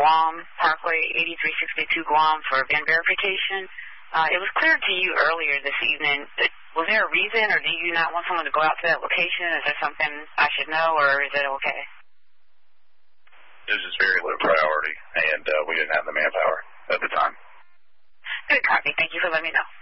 Guam, Parkway 8362 Guam for VIN verification. It was clear to you earlier this evening. Was there a reason, or do you not want someone to go out to that location? Is there something I should know, or is it okay? It was just very low priority, and we didn't have the manpower at the time. Good copy. Thank you for letting me know.